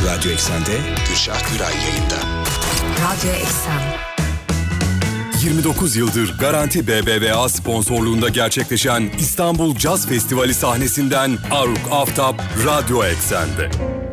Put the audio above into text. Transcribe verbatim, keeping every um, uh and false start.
Radyo Eksen'de Gülşah Güray yayında. Radyo Eksen. yirmi dokuz yıldır Garanti B B V A sponsorluğunda gerçekleşen İstanbul Caz Festivali sahnesinden Aruk Aftap Radyo Eksen'de.